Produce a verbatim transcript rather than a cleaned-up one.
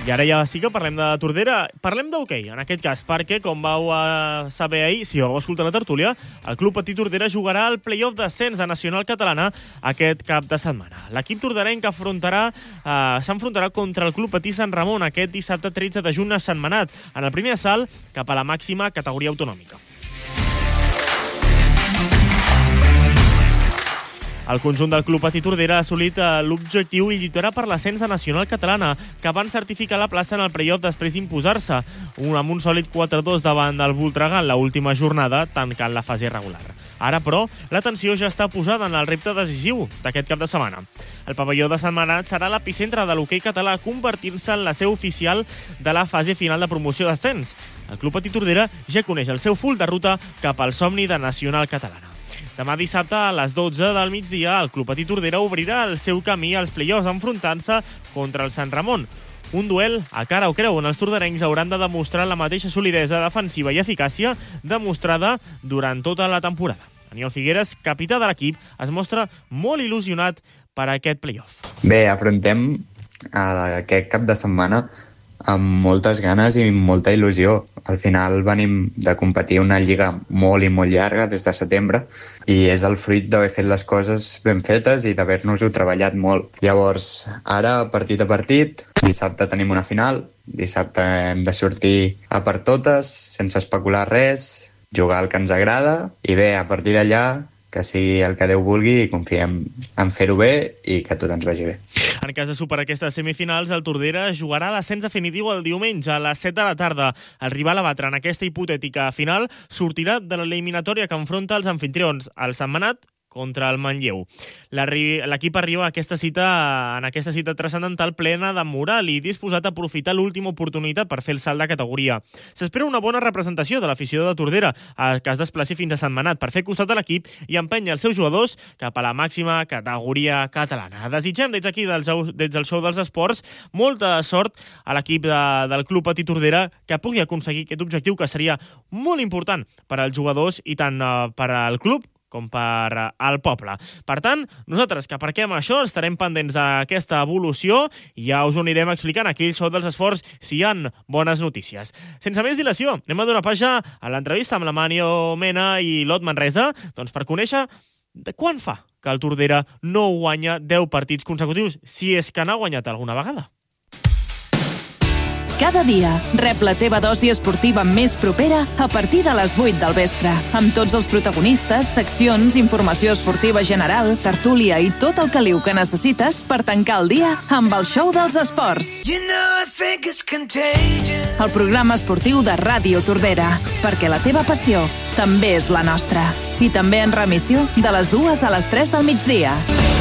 I ara ja sí que parlem de Tordera. Parlem d'hoquei, en aquest cas, perquè, com vau uh, saber ahir, si vau escoltar la tertúlia, el Club Patí Tordera jugarà el play-off d'ascens a Nacional Catalana aquest cap de setmana. L'equip torderenc afrontarà, uh, s'enfrontarà contra el Club Patí Sant Ramon aquest dissabte tretze de juny a Sentmenat, en el primer assalt cap a la màxima categoria autonòmica. El conjunt del Club Patí Tordera ha assolit l'objectiu i lluitarà per l'ascens a Nacional Catalana, que van certificar la plaça en el play-off després d'imposar-se, un, amb un sòlid quatre a dos davant del Voltregà en l'última jornada, tancant la fase regular. Ara, però, l'atenció ja està posada en el repte decisiu d'aquest cap de setmana. El pavelló de Sentmenat serà l'epicentre de l'hoquei català, convertint-se en la seu oficial de la fase final de promoció d'ascens. El Club Patí Tordera ja coneix el seu full de ruta cap al somni de Nacional Catalana. Demà dissabte a les dotze del migdia, el Club Patí Tordera obrirà el seu camí als play-offs enfrontant-se contra el Sant Ramon. Un duel a cara o creu on els torderencs hauran de demostrar la mateixa solidesa defensiva i eficàcia demostrada durant tota la temporada. Aniol Figueres, capità de l'equip, es mostra molt il·lusionat per a aquest play-off. Bé, afrontem aquest cap de setmana amb moltes ganes i molta il·lusió. Al final venim de competir una lliga molt i molt llarga des de setembre i és el fruit d'haver fet les coses ben fetes i d'haver-nos-ho treballat molt. Llavors, ara, partit a partit, dissabte tenim una final, dissabte hem de sortir a per totes, sense especular res, jugar el que ens agrada i bé, a partir d'allà, que sigui el que Déu vulgui i confiem en fer-ho bé i que tot ens vagi bé. En cas de superar aquestes semifinals, el Tordera jugarà l'ascens definitiu el diumenge a les set de la tarda. El rival a batre en aquesta hipotètica final sortirà de l'eliminatòria que enfronta els anfitrions, el Sentmenat contra el Manlleu. L'equip arriba a aquesta cita, en aquesta cita transcendental plena de moral i disposat a aprofitar l'última oportunitat per fer el salt de categoria. S'espera una bona representació de l'afició de Tordera, que es desplaci fins a Sentmenat per fer costat a l'equip i empènyer els seus jugadors cap a la màxima categoria catalana. Desitgem des d'aquí, des del show dels esports, molta sort a l'equip de, del Club Patí Tordera que pugui aconseguir aquest objectiu que seria molt important per als jugadors i tant uh, per al club com per al poble. Per tant, nosaltres que aparquem això, estarem pendents d'aquesta evolució i ja us ho anirem explicant aquí al show dels esports si hi ha bones notícies. Sense més dilació, anem a donar pàgina a l'entrevista amb la Manio Mena i l'Ot Manresa, doncs per conèixer de quan fa que el Tordera no guanya deu partits consecutius, si és que n'ha guanyat alguna vegada. Cada dia rep la teva dosi esportiva més propera a partir de les vuit del vespre, amb tots els protagonistes, seccions, informació esportiva general, tertúlia i tot el caliu que necessites per tancar el dia amb el show dels esports. You know, el programa esportiu de Ràdio Tordera, perquè la teva passió també és la nostra. I també en remissió de les dues a les tres del migdia.